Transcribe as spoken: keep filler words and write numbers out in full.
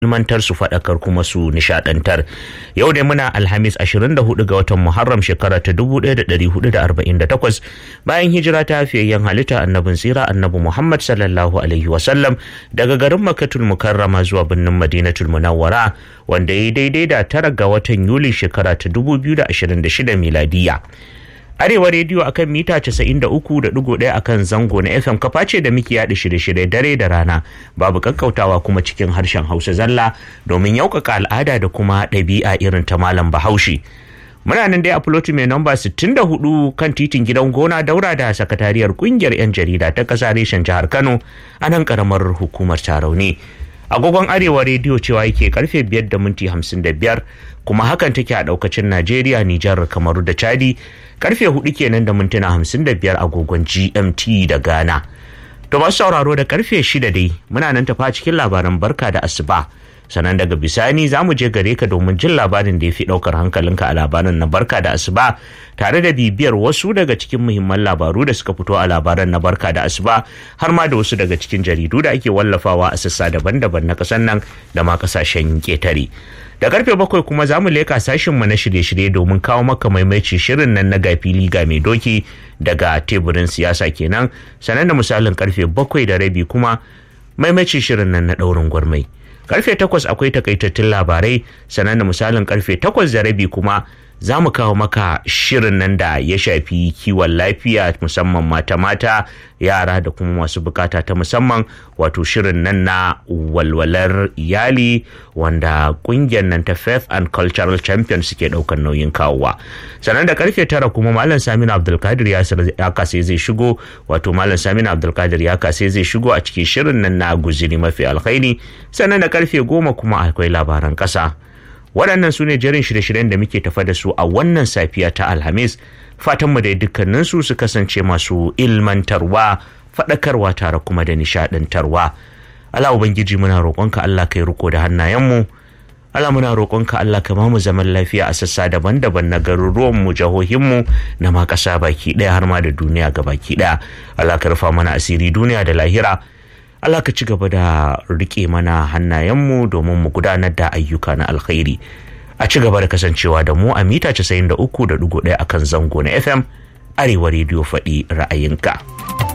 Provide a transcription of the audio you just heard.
ilmantar su faɗakar kuma su nishaɗantar. Yau dai muna Alhamis ashirin da hudu ga watan Muharram shekara ta dubu ɗaya da ɗari hudu da arba'in da takwas bayan hijira ta fiyayyen halitta annabin tsira annabi Muhammad sallallahu alaihi wasallam daga garin Makkatul Mukarrama zuwa birnin Madinatul Munawwara, wanda ya daidai da tara ga watan Yuli shekara ta dubu biyu da ashirin da shida miladiya. Arewa rediyo akan mita casa'in da uku da ɗigo ɗaya akan zango na F M kafa ce da muke yaɗa shirye-shirye dare da rana babu kakkautawa kuma cikin harshen Hausa zalla domin yaukaka al'ada da kuma ɗabi'a irin ta malam Bahaushe. Muna nan dai a filoti mai namba sittin da hudu kan titin gidan gona daura da sakatariyar kungiyar 'yan jarida ta ƙasa reshen jihar Kano a nan ƙaramar hukumar Tarauni. Agogon Arewa rediyo cewa yake karfe biyar da minti hamsin da biyar, kuma hakan take a daukacin Najeriya, Nijar, Kamaru da Chadi karfe hudu kenan da mintuna hamsin da biyar agogon G M T da Ghana. To masu sauraro da karfe shida dai muna nan tafa cikin labaran barka da asuba. Sannan daga bisani za mu je gare ka domin jin labarin da ya fi ɗaukar hankalinka a labaran na barka da asuba, tare da bibiyar wasu daga cikin muhimman labaru da suka fito a labaran na barka da asuba, har ma da wasu daga cikin jaridu da ake wallafawa a sassa daban-daban na ƙasar nan da ma ƙasashen ƙetare. Da karfe bakwai kuma za mu leƙa sashinmu na shirye-shirye domin kawo maka maimaici shirin nan na gafili ga mai doki daga teburin siyasa kenan, sannan da misalin karfe bakwai da rabi kuma maimaici shirin nan na ɗaurin gwarmai. Karfe takwas akwai takaitattun labarai, sannan da misalin karfe takwas da rabi kuma za mu kawo maka shirin nan da ya shafi kiwon lafiya musamman mata-mata, yara da kuma masu bukata ta musamman, wato shirin nan na walwalar iyali wanda kungiyar nan ta Faith and Cultural Champions suke daukar nauyin kawowa. Sannan da karfe tara kuma Malam Saminu Abdulkadir ya kase zai shigo, wato Malam Saminu Abdulkadir ya kase zai shigo a cikin shirin nan na guziri mafi alkhairi. Sannan da karfe goma kuma akwai labaran kasa. Waɗannan su ne jerin shirye-shiryen da muke tafa da su a wannan safiya ta Alhamis. Fatanmu da dukkaninsu su kasance masu ilmantarwa, faɗakarwa tare kuma da nishaɗantarwa. Allah Ubangiji muna roƙonka Allah kai riko da hannayenmu. Allah muna roƙonka Allah ka ba mu zaman lafiya a sassa daban-daban na garuruwanmu, jihohinmu na ma ƙasa baki ɗaya har ma da duniya ga baki ɗaya. Allah ka rufa mana asiri duniya da lahira. Allah ka ci gaba da rike mana hannayenmu domin mu gudanar da ayyuka na alkhairi. A ci gaba da kasancewa da mu a mita casa'in da uku da ɗigo ɗaya akan zango na F M Arewa rediyo faɗi ra'ayinka.